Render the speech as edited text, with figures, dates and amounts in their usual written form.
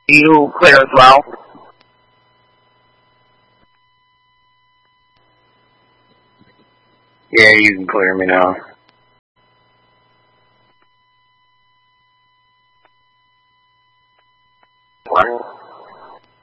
You clear as well? Yeah, you can clear me now. What?